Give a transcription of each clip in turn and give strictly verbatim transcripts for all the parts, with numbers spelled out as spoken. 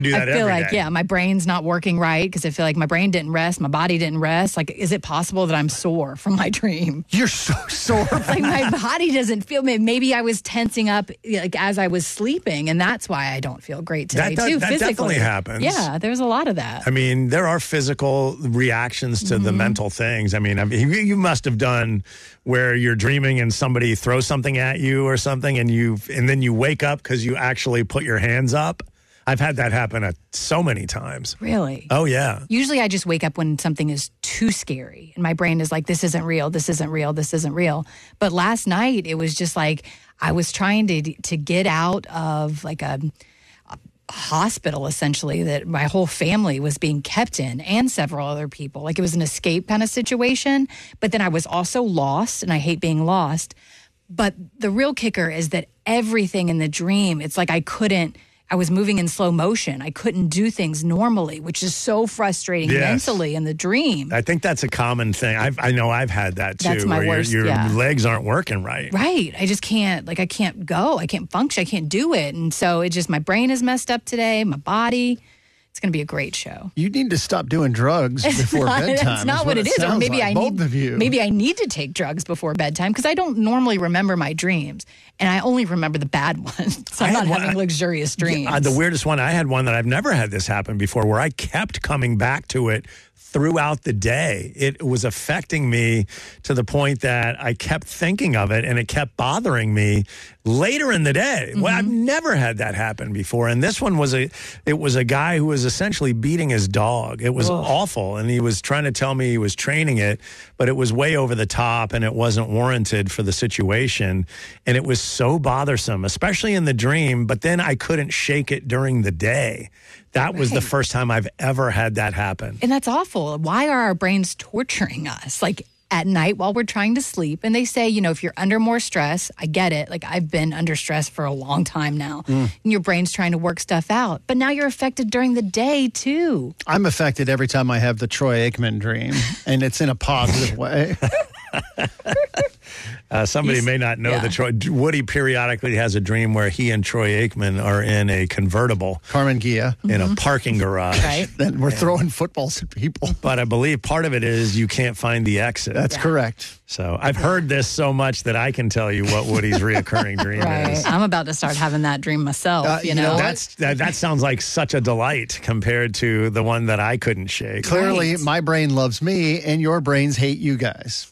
Do that I feel every like, day. yeah, my brain's not working right because I feel like my brain didn't rest, my body didn't rest. Like, is it possible that I'm sore from my dream? You're so sore. Like, my body doesn't feel, maybe I was tensing up like as I was sleeping, and that's why I don't feel great today, That does- too, that physically. definitely happens. Yeah, there's a lot of that. I mean, there are physical reactions to Mm-hmm. the mental things. I mean, I mean, you, you must have done where you're dreaming and somebody throws something at you or something, and you and then you wake up because you actually put your hands up. I've had that happen uh, so many times. Really? Oh, yeah. Usually I just wake up when something is too scary and my brain is like, this isn't real, this isn't real, this isn't real. But last night it was just like I was trying to to get out of like a, a hospital essentially that my whole family was being kept in and several other people. Like it was an escape kind of situation. But then I was also lost, and I hate being lost. But the real kicker is that everything in the dream, it's like I couldn't, I was moving in slow motion. I couldn't do things normally, which is so frustrating Yes. mentally in the dream. I think that's a common thing. I've, I know I've had that too. That's my where your- worst, Your, yeah. legs aren't working right. Right. I just can't, like, I can't go. I can't function. I can't do it. And so it just, my brain is messed up today, my body. It's going to be a great show. You need to stop doing drugs before Not- bedtime. That's not what it is. Or sounds maybe like. I Both need of you. maybe I need to take drugs before bedtime because I don't normally remember my dreams, and I only remember the bad ones. So I'm I not had one- having luxurious dreams. Uh, the weirdest one, I had one that I've never had this happen before where I kept coming back to it throughout the day. It was affecting me to the point that I kept thinking of it and it kept bothering me later in the day. Well, I've never had that happen before. And this one was a, it was a guy who was essentially beating his dog. It was awful. And he was trying to tell me he was training it, but it was way over the top and it wasn't warranted for the situation. And it was so bothersome, especially in the dream, but then I couldn't shake it during the day. That was the Right. first time I've ever had that happen. And that's awful. Why are our brains torturing us? Like at night while we're trying to sleep. And they say, you know, if you're under more stress, I get it. Like I've been under stress for a long time now. And your brain's trying to work stuff out. But now you're affected during the day too. I'm affected every time I have the Troy Aikman dream, and it's in a positive way. Uh, somebody He's- may not know yeah. that Troy, Woody periodically has a dream where he and Troy Aikman are in a convertible Carmen Gia. in a parking garage. Right? Then we're throwing footballs at people. But I believe part of it is you can't find the exit. That's correct. So I've heard this so much that I can tell you what Woody's reoccurring dream Right. is. I'm about to start having that dream myself, Uh, you you know? know, That's that, that sounds like such a delight compared to the one that I couldn't shake. Clearly, Right. my brain loves me, and your brains hate you guys.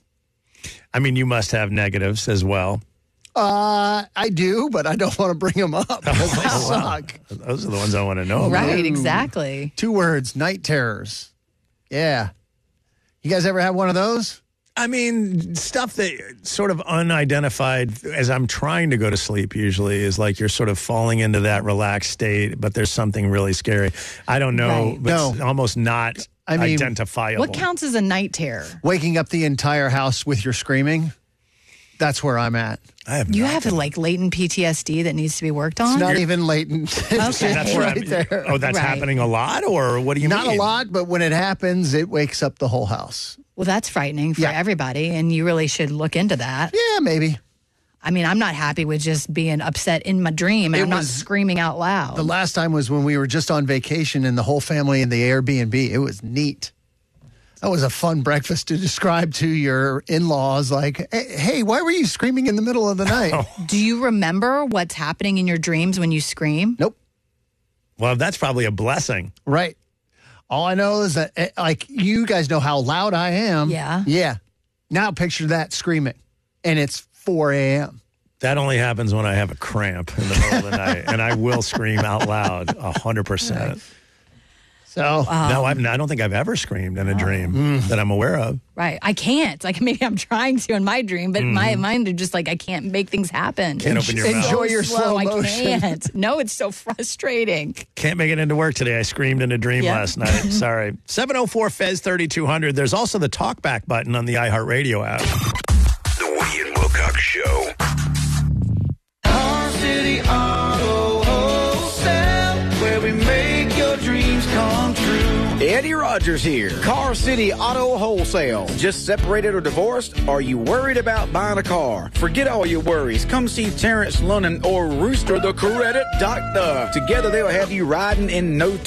I mean, you must have negatives as well. Uh, I do, but I don't want to bring them up because they suck. Those are the ones I want to know about. Right, exactly. Two words, night terrors. Yeah. You guys ever have one of those? I mean, stuff that sort of unidentified as I'm trying to go to sleep usually is like you're sort of falling into that relaxed state, but there's something really scary. I don't know, Right. but it's No. almost not I mean, identifiable. What counts as a night terror? Waking up the entire house with your screaming? That's where I'm at. I have You not. have like latent P T S D that needs to be worked on? It's not even latent. It's Okay. That's where right I'm, there. Oh, that's Right. happening a lot, or what do you Not mean? a lot, but when it happens, it wakes up the whole house. Well, that's frightening for Yeah. everybody, and you really should look into that. Yeah, maybe. I mean, I'm not happy with just being upset in my dream, and It I'm not was- screaming out loud. The last time was when we were just on vacation and the whole family in the Airbnb. It was neat. That was a fun breakfast to describe to your in-laws. Like, hey, hey, why were you screaming in the middle of the night? Do you remember what's happening in your dreams when you scream? Nope. Well, that's probably a blessing. Right. All I know is that, eh, like, you guys know how loud I am. Yeah. Yeah. Now picture that screaming, and it's four a.m. That only happens when I have a cramp in the middle of the night, and I will scream out loud a hundred percent. So, No, I've, I don't think I've ever screamed in a dream Mm. that I'm aware of. Right. I can't. Like maybe I'm trying to in my dream, but my mind are just like I can't make things happen. Can't open your It's mouth. so Enjoy your slow I motion. can't. No, it's so frustrating. Can't make it into work today. I screamed in a dream Yeah. last night. Sorry. seven oh four F E Z thirty-two hundred. There's also the talkback button on the iHeartRadio app. The Woody and Wilcox Show. Car City Auto Wholesale, where we make your dreams come true. Eddie Rogers here. Car City Auto Wholesale. Just separated or divorced? Are you worried about buying a car? Forget all your worries. Come see Terrence Lunnan or Rooster the Credit Doctor. Together they'll have you riding in no time.